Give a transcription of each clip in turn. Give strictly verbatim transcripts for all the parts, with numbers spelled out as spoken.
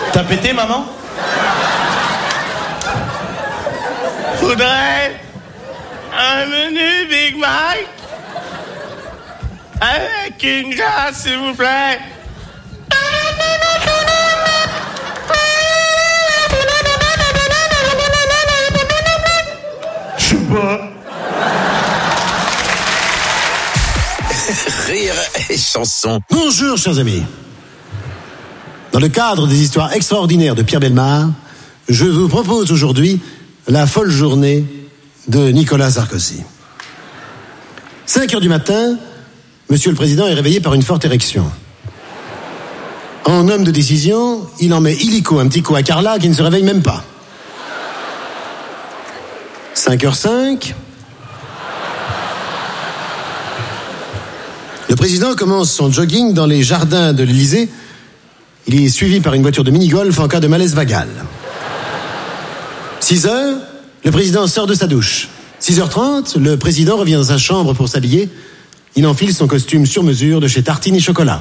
T'as pété, maman? Faudrait un menu Big Mac avec une glace, s'il vous plaît. Je sais pas. Rire et chanson. Bonjour, chers amis. Dans le cadre des histoires extraordinaires de Pierre Bellemare, je vous propose aujourd'hui la folle journée de Nicolas Sarkozy. cinq heures du matin, Monsieur le Président est réveillé par une forte érection. En homme de décision, il en met illico un petit coup à Carla qui ne se réveille même pas. cinq heures cinq. Le Président commence son jogging dans les jardins de l'Élysée. Il est suivi par une voiture de mini-golf en cas de malaise vagal. six heures, le Président sort de sa douche. six heures trente, le Président revient dans sa chambre pour s'habiller. Il enfile son costume sur mesure de chez Tartine et Chocolat.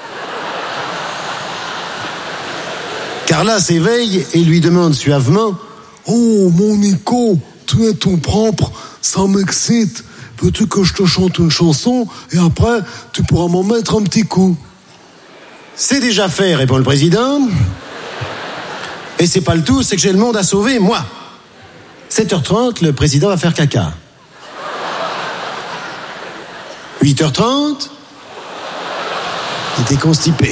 Carla s'éveille et lui demande suavement: « Oh, mon Nico, tu es tout propre, ça m'excite. Veux-tu que je te chante une chanson et après, tu pourras m'en mettre un petit coup ?» C'est déjà fait, répond le Président. Et c'est pas le tout, c'est que j'ai le monde à sauver, moi. sept heures trente, le Président va faire caca. huit heures trente, il était constipé.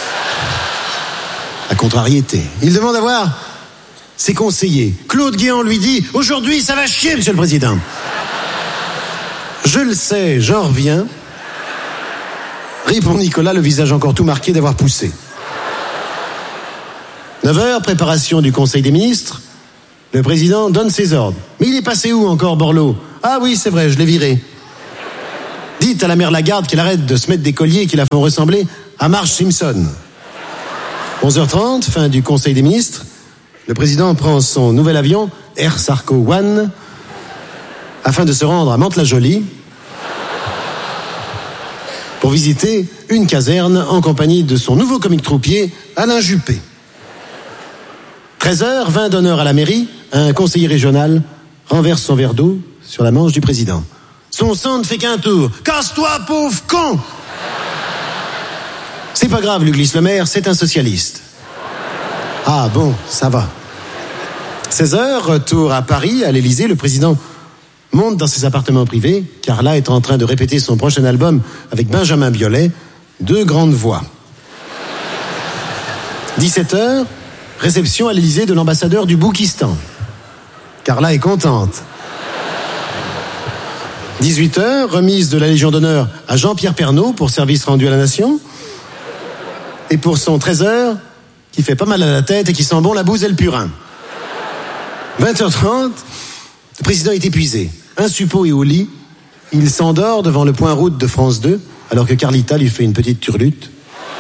La contrariété. Il demande à voir ses conseillers. Claude Guéant lui dit: « Aujourd'hui, ça va chier, Monsieur le Président. » Je le sais, j'en reviens. Répond Nicolas, le visage encore tout marqué d'avoir poussé. neuf heures, préparation du Conseil des ministres. Le Président donne ses ordres. Mais il est passé où encore, Borloo? Ah oui, c'est vrai, je l'ai viré. Dites à la mère Lagarde qu'elle arrête de se mettre des colliers qui la font ressembler à Marge Simpson. onze heures trente, fin du Conseil des ministres. Le Président prend son nouvel avion, Air Sarko One, afin de se rendre à Mantes-la-Jolie pour visiter une caserne en compagnie de son nouveau comique troupier, Alain Juppé. treize heures, vin d'honneur à la mairie, un conseiller régional renverse son verre d'eau sur la manche du Président. Son sang ne fait qu'un tour. Casse-toi, pauvre con! C'est pas grave, lui glisse le maire, c'est un socialiste. Ah bon, ça va. seize heures, retour à Paris, à l'Élysée, le Président monte dans ses appartements privés. Carla est en train de répéter son prochain album avec Benjamin Biolay, Deux grandes voix. dix-sept heures, réception à l'Élysée de l'ambassadeur du Boukistan. Carla est contente. dix-huit heures, remise de la Légion d'honneur à Jean-Pierre Pernaut pour service rendu à la nation. Et pour son treize heures, qui fait pas mal à la tête et qui sent bon la bouse et le purin. vingt heures trente, le Président est épuisé. Un suppôt et au lit, il s'endort devant le point route de France deux, alors que Carlita lui fait une petite turlute.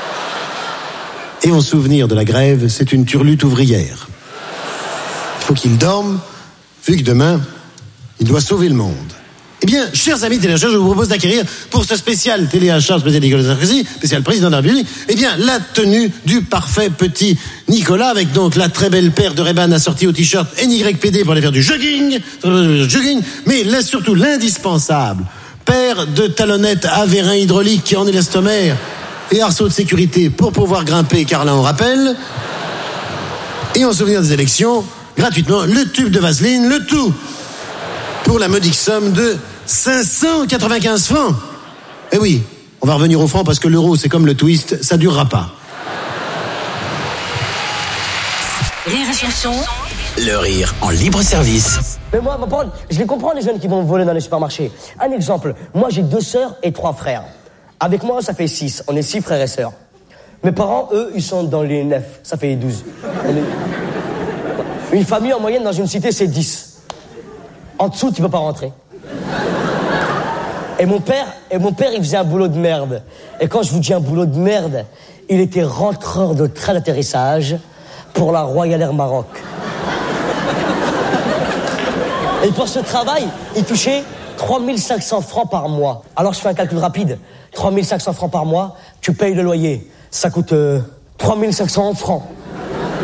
Et en souvenir de la grève, c'est une turlute ouvrière. Il faut qu'il dorme, vu que demain, il doit sauver le monde. Eh bien, chers amis téléacheteurs, je vous propose d'acquérir pour ce spécial téléachat spécial Nicolas Sarkozy, spécial président de la République, eh bien, la tenue du parfait petit Nicolas, avec donc la très belle paire de Ray-Ban assortie au t-shirt N Y P D pour aller faire du jogging, jogging, mais là, surtout l'indispensable paire de talonnettes à vérin hydraulique qui en élastomère et arceaux de sécurité pour pouvoir grimper, car là on rappelle. Et en souvenir des élections, gratuitement, le tube de Vaseline, le tout pour la modique somme de cinq cent quatre-vingt-quinze francs. Eh oui, on va revenir au franc parce que l'euro, c'est comme le twist, ça durera pas. Rire et chanson. Le rire en libre service. Mais moi, je les comprends, les jeunes qui vont voler dans les supermarchés. Un exemple, moi j'ai deux sœurs et trois frères. Avec moi, ça fait six. On est six frères et sœurs. Mes parents, eux, ils sont dans les neuf. Ça fait douze. Est... Une famille en moyenne dans une cité, c'est dix. En dessous, tu peux pas rentrer. Et mon père, et mon père, il faisait un boulot de merde. Et quand je vous dis un boulot de merde, il était rentreur de train d'atterrissage pour la Royal Air Maroc. Et pour ce travail, il touchait trois mille cinq cents francs par mois. Alors je fais un calcul rapide. trois mille cinq cents francs par mois, tu payes le loyer. Ça coûte euh, trois mille cinq cents francs.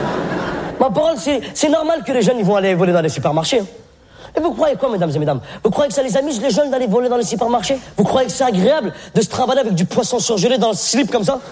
parole, c'est, c'est normal que les jeunes ils vont aller voler dans les supermarchés. Hein. Et vous croyez quoi, mesdames et mesdames? Vous croyez que ça les amuse, les jeunes, d'aller voler dans les supermarchés? Vous croyez que c'est agréable de se travailler avec du poisson surgelé dans le slip comme ça?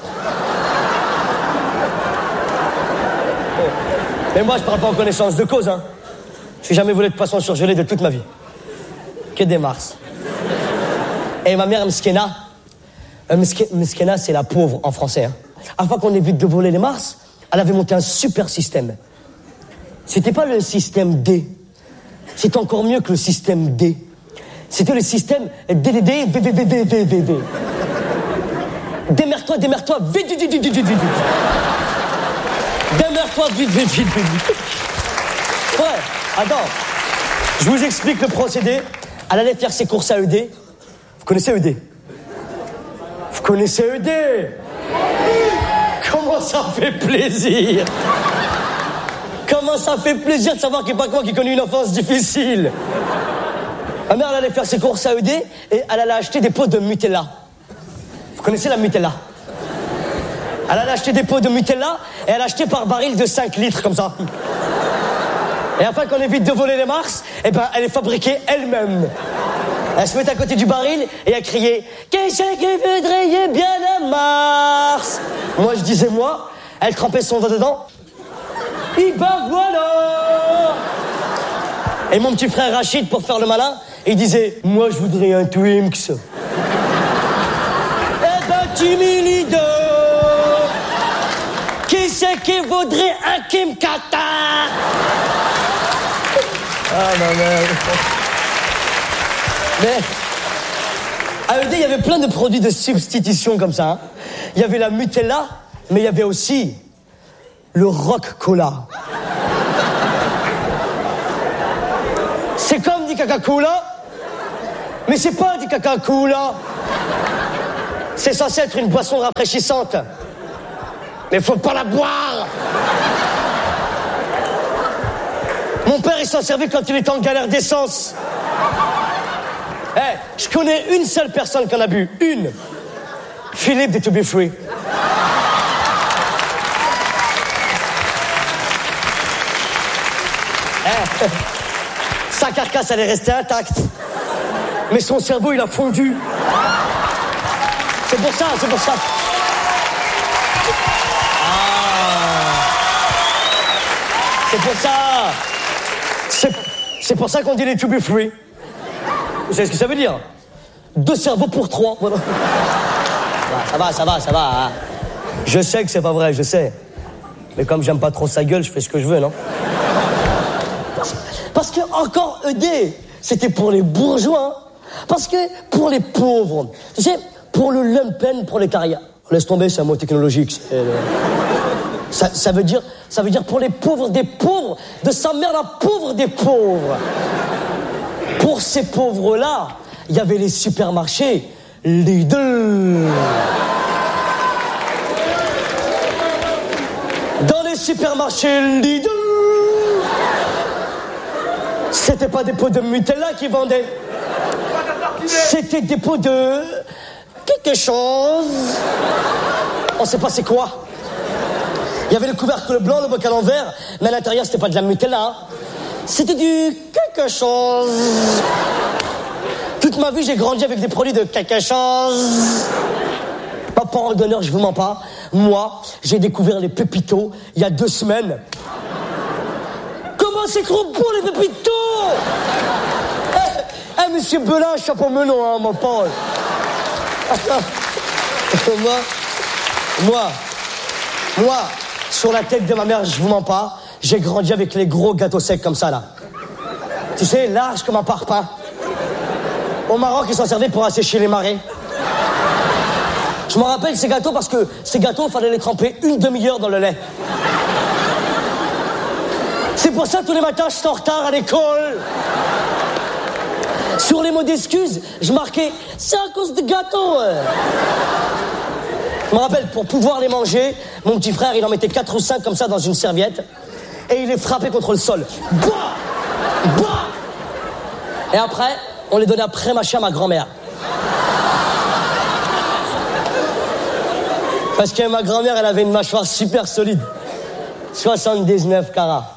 Mais moi, je parle pas en connaissance de cause, hein. Je n'ai jamais volé de poisson surgelé de toute ma vie. Que des mars. Et ma mère, Mskena, euh, Mskena, c'est la pauvre en français. Hein. Afin qu'on évite de voler les mars, elle avait monté un super système. C'était pas le système D. C'était encore mieux que le système D. C'était le système D D D, V V V V V V V. Démerde-toi, démerde-toi, vite, vite, vite, vite, vite, vite. Démerde-toi, vite, vite, vite, vite, vite. Ouais, attends. Je vous explique le procédé. Elle allait faire ses courses à E D. Vous connaissez E D? Vous connaissez E D? Comment ça fait plaisir? Comment ça fait plaisir de savoir qu'il n'y a pas que moi qui connais une enfance difficile. Ma mère, elle allait faire ses courses à E D et elle allait acheter des pots de Nutella. Vous connaissez la Nutella? Elle allait acheter des pots de Nutella et elle achetait par baril de cinq litres comme ça. Et afin qu'on évite de voler les mars, eh ben, elle les fabriquait elle-même. Elle se mettait à côté du baril et elle criait « Qu'est-ce que voudriez bien la mars ?» Moi, je disais moi, elle trempait son doigt dedans. Et ben voilà. Et mon petit frère Rachid, pour faire le malin, il disait « Moi, je voudrais un Twinks. » Eh ben, timide. Qui c'est qui voudrait un Kim Kata? Ah, ma mère. Mais à E D, il y avait plein de produits de substitution comme ça. Hein. Il y avait la Nutella, mais il y avait aussi le Rock Cola. C'est comme du Coca-Cola, mais c'est pas du Coca-Cola. C'est censé être une boisson rafraîchissante. Mais faut pas la boire. Mon père, il s'en servait quand il était en galère d'essence. Eh, hey, je connais une seule personne qui en a bu. Une. Philippe de To Be Free. Hey, sa carcasse, elle est restée intacte. Mais son cerveau, il a fondu. C'est pour ça, c'est pour ça. C'est pour ça. C'est, c'est pour ça qu'on dit les To Be Free. Vous savez ce que ça veut dire? Deux cerveaux pour trois. Voilà. Ça va, ça va, ça va. Hein. Je sais que c'est pas vrai, je sais. Mais comme j'aime pas trop sa gueule, je fais ce que je veux, non? Parce, parce que encore E D, c'était pour les bourgeois. Parce que pour les pauvres, tu sais, pour le lumpen, pour les carrières. Laisse tomber, c'est un mot technologique. C'est, euh... Ça, ça, veut dire, ça veut dire pour les pauvres des pauvres, de sa mère la pauvre des pauvres. Pour ces pauvres-là, il y avait les supermarchés Lidl. Dans les supermarchés Lidl, c'était pas des pots de Nutella qui vendaient. C'était des pots de quelque chose. On sait pas c'est quoi. Il y avait le couvercle blanc, le bocal en verre, mais à l'intérieur, c'était pas de la Nutella. Hein. C'était du quelque chose. Toute ma vie, j'ai grandi avec des produits de quelque chose. Ma parole d'honneur, je vous mens pas. Moi, j'ai découvert les pépitos il y a deux semaines. Comment c'est trop bon, les pépitos? Eh, hey, hey, monsieur Belin, chapeau melon, hein, ma parole. moi, moi, moi... Sur la tête de ma mère, je vous mens pas, j'ai grandi avec les gros gâteaux secs comme ça, là. Tu sais, large comme un parpaing. Au Maroc, ils s'en servaient pour assécher les marées. Je me rappelle ces gâteaux parce que ces gâteaux, il fallait les tremper une demi-heure dans le lait. C'est pour ça que tous les matins, je suis en retard à l'école. Sur les mots d'excuses, je marquais « C'est à cause des gâteaux !» Je me rappelle, pour pouvoir les manger, mon petit frère, il en mettait quatre ou cinq comme ça dans une serviette et il les frappait contre le sol. Boah Boah Et après, on les donnait après mâcher à ma grand-mère. Parce que ma grand-mère, elle avait une mâchoire super solide. soixante-dix-neuf carats.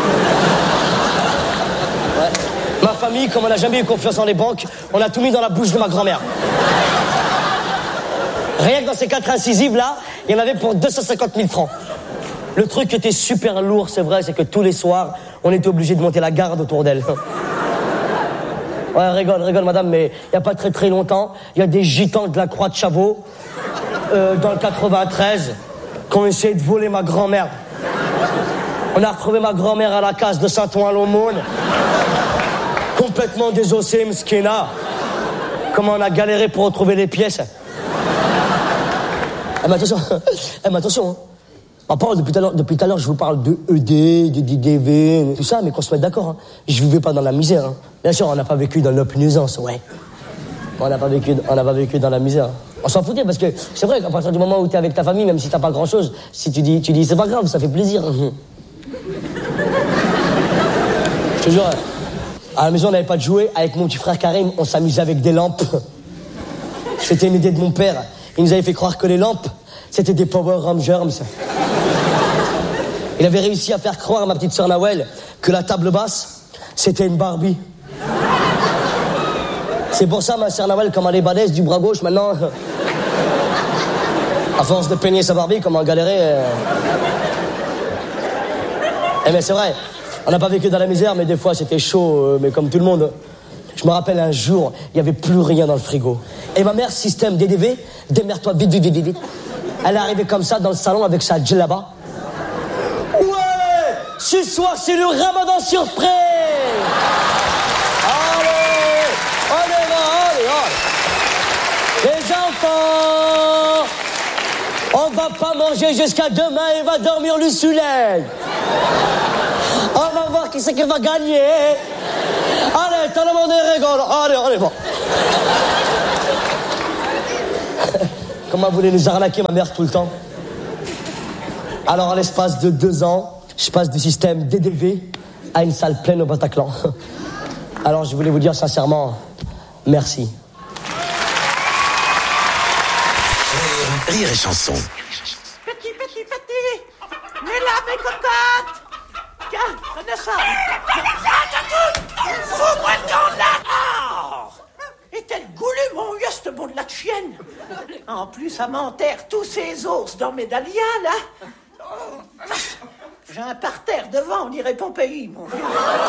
Ouais. Ma famille, comme on n'a jamais eu confiance en les banques, on a tout mis dans la bouche de ma grand-mère. Rien que dans ces quatre incisives là, il y en avait pour deux cent cinquante mille francs. Le truc était super lourd, c'est vrai, c'est que tous les soirs, on était obligé de monter la garde autour d'elle. Ouais, rigole, rigole, madame, mais il n'y a pas très très longtemps, il y a des gitans de la Croix de Chavaux, euh, dans le quatre-vingt-treize, qui ont essayé de voler ma grand-mère. On a retrouvé ma grand-mère à la case de Saint-Ouen-l'Aumône, complètement désossée, mskina. Comment on a galéré pour retrouver les pièces. Eh mais attention, eh mais attention, hein. On parle depuis tout à l'heure, depuis tout à l'heure, je vous parle de E D, de D V, tout ça, mais qu'on se mette d'accord, hein. Je vivais pas dans la misère, hein. Bien sûr, on n'a pas vécu dans l'opulence, ouais. On n'a pas vécu, on n'a pas vécu dans la misère. Hein. On s'en foutait parce que c'est vrai qu'à partir du moment où t'es avec ta famille, même si t'as pas grand chose, si tu dis, tu dis, c'est pas grave, ça fait plaisir. Je te jure, à la maison, on n'avait pas de jouets. Avec mon petit frère Karim, on s'amusait avec des lampes. C'était une idée de mon père. Il nous avait fait croire que les lampes, c'était des Power Rangers. Il avait réussi à faire croire à ma petite sœur Nawel que la table basse, c'était une Barbie. C'est pour ça, ma sœur Nawel, comme elle est balèze du bras gauche, maintenant, à force de peigner sa Barbie, comme en galérer. Euh... Eh bien, c'est vrai, on n'a pas vécu dans la misère, mais des fois, c'était chaud, euh, mais comme tout le monde. Je me rappelle un jour, il n'y avait plus rien dans le frigo. Et ma mère, système D D V, démerde-toi vite, vite, vite, vite. Elle est arrivée comme ça dans le salon avec sa djellaba. Ouais, ce soir, c'est le ramadan surprise. Allez, on y va, allez, allez. Les enfants, on va pas manger jusqu'à demain et va dormir le soleil. On va voir qui c'est qui va gagner. Allez, tout le monde rigole. Allez, allez, bon. Comment elle voulait nous arnaquer, ma mère, tout le temps. Alors, à l'espace de deux ans, je passe du système D D V à une salle pleine au Bataclan. Alors, je voulais vous dire sincèrement, merci. Rire et chanson. Petit, petit, petit. Mets là, mes cocottes. Tiens, prenez ça. Fous-moi le camp de là. Oh, est-elle goulue, mon juste bon de la chienne. En plus, ça m'enterre tous ces ours dans mes dahlias, là. J'ai un parterre devant, on dirait Pompéi, mon vieux.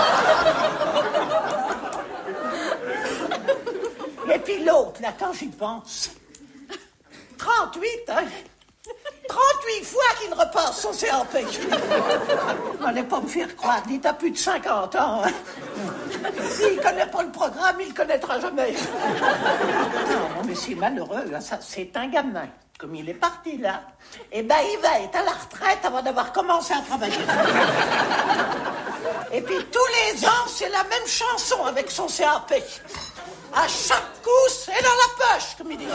Et puis l'autre, là, quand j'y pense. trente-huit, hein? trente-huit fois qu'il repasse son C A P. Allez pas me faire croire, dis t'as plus de cinquante ans, hein? S'il connaît pas le programme, il le connaîtra jamais. Non, non, mais c'est malheureux, hein, ça, c'est un gamin. Comme il est parti là, eh ben il va être à la retraite avant d'avoir commencé à travailler. Et puis tous les ans, c'est la même chanson avec son C A P. À chaque coup, c'est dans la poche, comme il dit.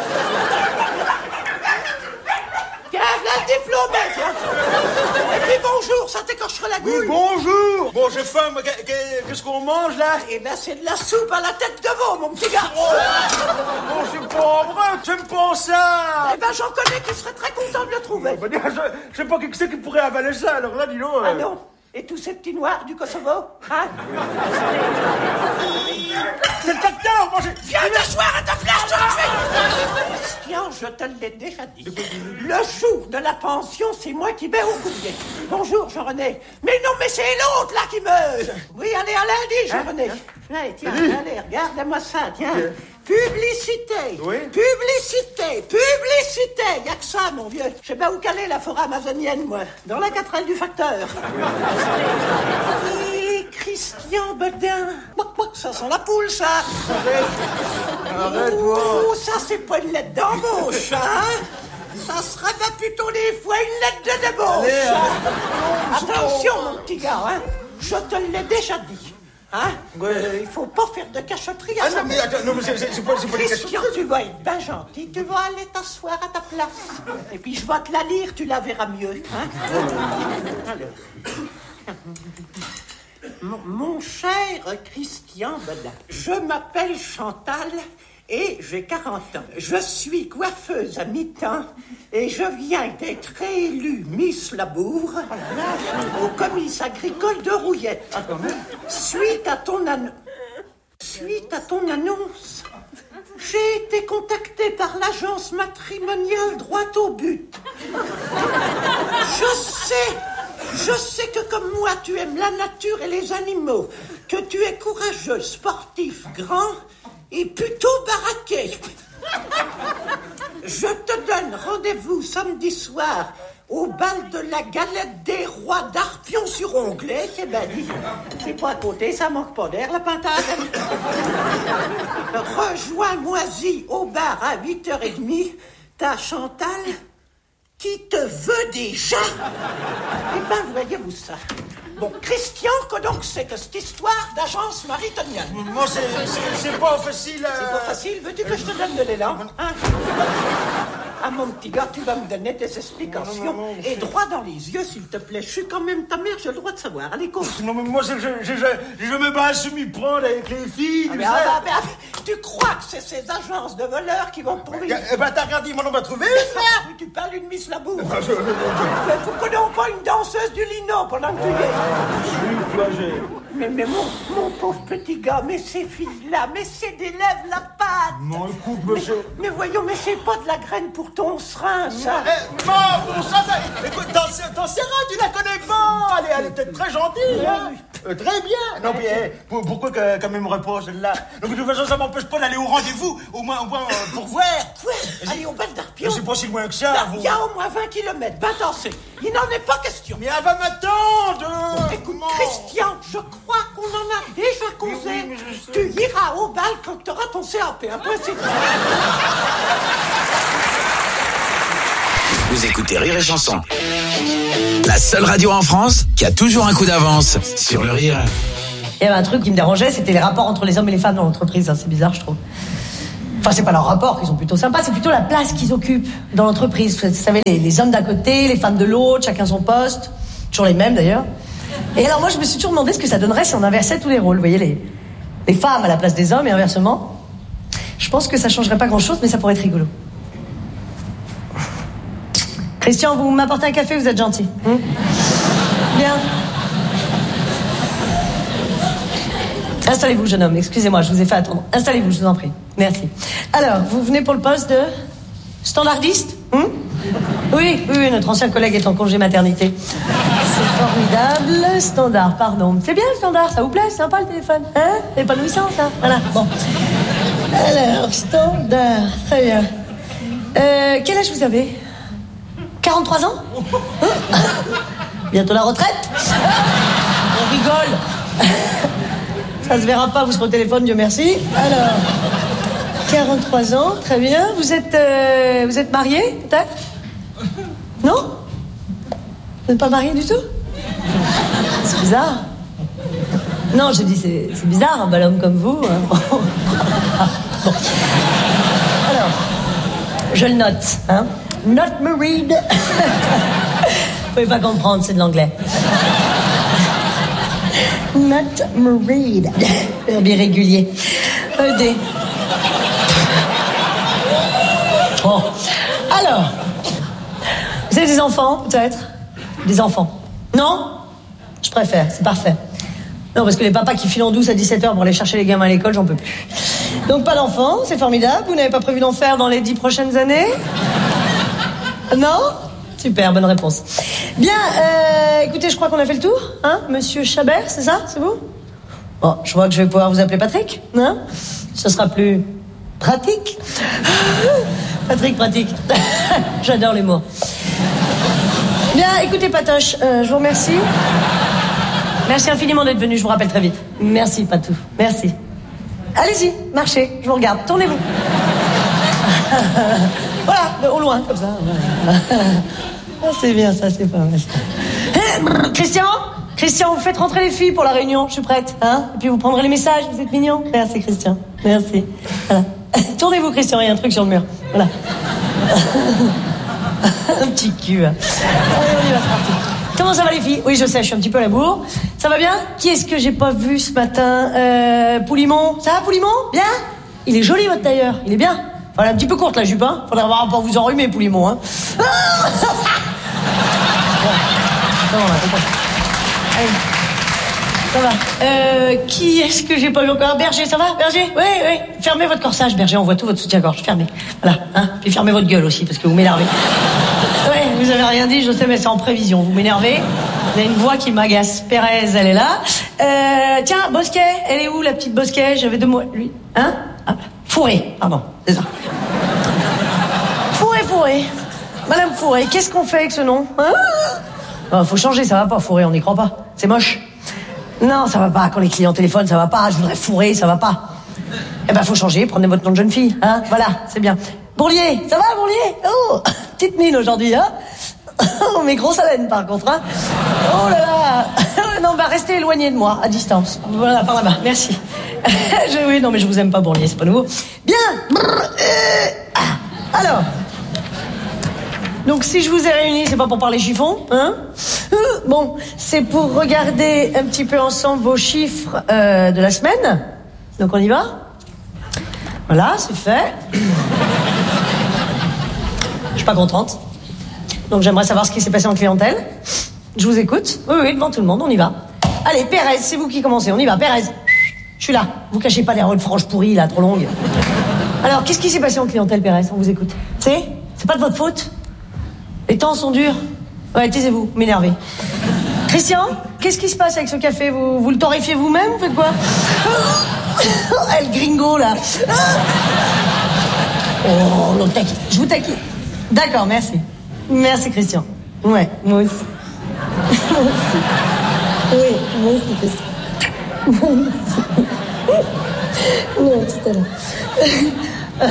Tiens, là le diplôme, tiens. Et puis bonjour, ça t'écorcherait la gouille. Oui, bonjour. Bon, j'ai faim, mais qu'est-ce qu'on mange, là? Eh ben, c'est de la soupe à la tête de veau, mon petit gars. Oh, bon, c'est pas vrai, j'aime pas ça. Eh ben, j'en connais qui seraient très contents de le trouver. Bah, je, je sais pas qui c'est qui pourrait avaler ça, alors là, dis-donc. Ah non? Et tous ces petits noirs du Kosovo, hein? C'est le facteur, moi j'ai... Viens t'asseoir à ta place, tout de suite. Christian, je te l'ai déjà dit. Le jour de la pension, c'est moi qui mets au courrier. Bonjour, Jean-René. Mais non, mais c'est l'autre, là, qui me... Oui, allez, à lundi, Jean-René. Allez, tiens, allez, regarde-moi ça, tiens. Publicité, oui. Publicité, publicité, y'a que ça, mon vieux. Je sais pas où caler la forêt amazonienne, moi. Dans la quatrelle du facteur. Et Christian Bedin. Ça sent la poule, ça. Arrête, toi. Oh, ça, c'est pas une lettre d'embauche, hein. Ça serait pas plutôt des fois une lettre de débauche. Allez, hein. euh, Attention, mon petit gars, hein. Je te l'ai déjà dit. Hein? Ouais. Euh, il faut pas faire de cachotterie à Ah ça. non, mais attends, non, mais c'est, c'est, c'est pas, c'est pas des Christian, questions. tu vas être bien gentil, tu vas aller t'asseoir à ta place. Et puis je vais te la lire, tu la verras mieux. Hein? Alors. Mon, mon cher Christian Bedin, je m'appelle Chantal et j'ai quarante ans. Je suis coiffeuse à mi-temps et je viens d'être réélue Miss Labouvre au comice agricole de Rouillette. Suite à ton annon... Suite à ton annonce, j'ai été contactée par l'agence matrimoniale droit au but. Je sais, je sais que comme moi tu aimes la nature et les animaux, que tu es courageux, sportif, grand et plutôt baraqué. Je te donne rendez-vous samedi soir au bal de la galette des rois d'Arpion-sur-Onglet. C'est bien dit. C'est pas à côté, ça manque pas d'air, la pintade. Rejoins-moi-y au bar à huit heures trente. T'as Chantal qui te veut déjà. Eh ben, voyez-vous ça. Bon, Christian, que donc c'est que cette histoire d'agence maritonienne? Moi, c'est, c'est, c'est pas facile. Euh... C'est pas facile. Veux-tu que je te donne de l'élan, hein? Ah, mon petit gars, tu vas me donner des explications. Non, non, non, et droit dans les yeux, s'il te plaît. Je suis quand même ta mère, j'ai le droit de savoir. Allez, compte. Non, mais moi, je, je, je, je me bats à semi-prendre avec les filles. Ah, mais, ah, bah, bah, tu crois que c'est ces agences de voleurs qui vont te trouver? Eh ben, t'as regardé, moi, on va trouver une, ah, oui, tu parles d'une Miss Labour. Ah, je... Mais pourquoi donc pas une danseuse du lino pendant que tu y es? Mais, mais mon, mon pauvre petit gars, mais ces filles-là, mais c'est des lèvres la pâte. Non, écoute, monsieur. Mais, mais voyons, mais c'est pas de la graine pour ton serin, ça. Eh, non, bon, ça, ça. Écoute, ton, ton serin, tu la connais pas. Elle est, elle est peut-être très gentille, hein. Euh, très bien. Non, mais eh, pour, pourquoi que, quand même repose celle-là? Donc, de toute façon, ça m'empêche pas d'aller au rendez-vous, au moins, au moins euh, pour voir. Ouais, allez au bal d'Arpion. C'est pas si loin que ça. Il y a au moins vingt kilomètres, va danser. Il n'en est pas question. Mais elle va m'attendre. Écoute, Christian, je crois qu'on en a déjà causé. Oui, tu iras au bal quand tu auras ton C A P. Un peu, c'est... Vous écoutez Rire et Chanson, la seule radio en France qui a toujours un coup d'avance sur le rire. Il y avait un truc qui me dérangeait, c'était les rapports entre les hommes et les femmes dans l'entreprise. C'est bizarre, je trouve. Enfin, c'est pas leurs rapports qui sont plutôt sympas, c'est plutôt la place qu'ils occupent dans l'entreprise. Vous savez, les, les hommes d'un côté, les femmes de l'autre, chacun son poste. Toujours les mêmes, d'ailleurs. Et alors, moi, je me suis toujours demandé ce que ça donnerait si on inversait tous les rôles. Vous voyez, les, les femmes à la place des hommes et inversement. Je pense que ça changerait pas grand-chose, mais ça pourrait être rigolo. Christian, vous m'apportez un café, vous êtes gentil. Hum Bien. Installez-vous, jeune homme. Excusez-moi, je vous ai fait attendre. Installez-vous, je vous en prie. Merci. Alors, vous venez pour le poste de standardiste? hum Oui, oui, oui, notre ancien collègue est en congé maternité. C'est formidable. Standard, pardon. C'est bien le standard, ça vous plaît? C'est sympa le téléphone, hein? Épanouissant, ça. Voilà, bon. Alors, standard, très bien. Euh, quel âge vous avez? quarante-trois ans? Hein? Bientôt la retraite? On rigole. Ça se verra pas, vous serez au téléphone, Dieu merci. Alors, quarante-trois ans, très bien. Vous êtes, euh, vous êtes marié, peut-être? Non? Vous n'êtes pas marié du tout? C'est bizarre. Non, je dis, c'est, c'est bizarre, un bel homme comme vous. Hein. Bon. Alors, je le note, hein. Not married. Vous pouvez pas comprendre, c'est de l'anglais. Not married. Verbe irrégulier. E D. Bon. Alors, vous avez des enfants, peut-être? Des enfants? Non? Je préfère, c'est parfait. Non, parce que les papas qui filent en douce à dix-sept heures pour aller chercher les gamins à l'école, j'en peux plus. Donc pas d'enfants, c'est formidable. Vous n'avez pas prévu d'en faire dans les dix prochaines années? Non? Super, bonne réponse. Bien, euh, écoutez, je crois qu'on a fait le tour, hein? Monsieur Chabert, c'est ça? C'est vous? Bon, je vois que je vais pouvoir vous appeler Patrick, hein? Ce sera plus pratique. Patrick, pratique. J'adore les mots. Bien, écoutez, Patoche, euh, je vous remercie. Merci infiniment d'être venu, je vous rappelle très vite. Merci, Patou, merci. Allez-y, marchez, je vous regarde, tournez-vous. Voilà, au loin, comme ça. Voilà. Ah, c'est bien, ça, c'est pas mal. Eh, Christian Christian, vous faites rentrer les filles pour la réunion, je suis prête. Hein, et puis vous prendrez les messages, vous êtes mignons. Merci, Christian, merci. Voilà. Tournez-vous, Christian, il y a un truc sur le mur. Voilà. Un petit cul. Allez, on y va, c'est parti. Comment ça va, les filles? Oui, je sais, je suis un petit peu à la bourre. Ça va bien? Qui est-ce que j'ai pas vu ce matin? euh, Poulimon. Ça va, Poulimon? Bien? Il est joli votre tailleur, il est bien. Enfin, elle est un petit peu courte la jupe, hein. Faudrait avoir pas vous enrhumer, Poulimon, hein. Bon. Ça va, on a compris. Allez. Ça va. Euh, qui est-ce que j'ai pas vu encore? Berger, ça va, Berger? Oui, oui. Fermez votre corsage, Berger, on voit tout votre soutien-gorge. Fermez. Voilà, hein. Puis fermez votre gueule aussi, parce que vous m'énervez. Ouais, vous avez rien dit, je sais, mais c'est en prévision. Vous m'énervez. Il y a une voix qui m'agace. Pérez, elle est là. Euh, tiens, Bosquet, elle est où, la petite Bosquet? J'avais deux mots. Lui. Hein? Ah, Fourré, pardon, c'est ça. Fourré, Fourré. Madame Fourré, qu'est-ce qu'on fait avec ce nom? Hein? Oh, faut changer, ça va pas, Fourré, on n'y croit pas. C'est moche. Non, ça va pas. Quand les clients téléphonent, ça va pas. Je voudrais fourrer, ça va pas. Eh ben, faut changer. Prenez votre nom de jeune fille, hein. Voilà, c'est bien. Bourlier, ça va, Bourlier? Oh, petite mine aujourd'hui, hein. Oh, mais grosse haleine, par contre, hein. Oh là là. Non, bah, restez éloigné de moi, à distance. Voilà, par là-bas. Merci. je, oui, non, mais je vous aime pas, Bourlier, c'est pas nouveau. Bien. Ah, alors. Donc, si je vous ai réunis, c'est pas pour parler chiffon, hein? Bon, c'est pour regarder un petit peu ensemble vos chiffres euh, de la semaine. Donc, on y va? Voilà, c'est fait. Je suis pas contente. Donc, j'aimerais savoir ce qui s'est passé en clientèle. Je vous écoute. Oui, oui, devant tout le monde, on y va. Allez, Pérez, c'est vous qui commencez, on y va. Pérez, je suis là. Vous cachez pas derrière une frange pourrie, là, trop longue. Alors, qu'est-ce qui s'est passé en clientèle, Pérez? On vous écoute. C'est C'est pas de votre faute? Les temps sont durs. Ouais, taisez-vous, m'énervez. Christian, qu'est-ce qui se passe avec ce café? Vous, vous le torréfiez vous-même? Vous faites quoi? Elle gringo, là. Oh, non, taquille. Je vous taquille. D'accord, merci. Merci, Christian. Ouais, moi aussi. Moi aussi. Oui, moi aussi, Christian. Moi aussi. Non, tout à l'heure.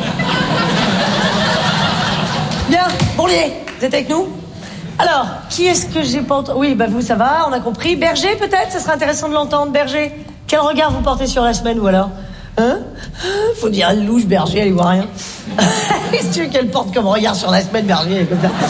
Bien, Bourlier, vous êtes avec nous? Alors, qui est-ce que j'ai pas entendu? Oui, bah vous, ça va, on a compris. Berger, peut-être? Ça serait intéressant de l'entendre, Berger. Quel regard vous portez sur la semaine, ou alors? Hein? Faut dire, elle louche, Berger, elle y voit rien. Qu'est-ce que tu veux qu'elle porte comme regard sur la semaine, Berger, comme ça?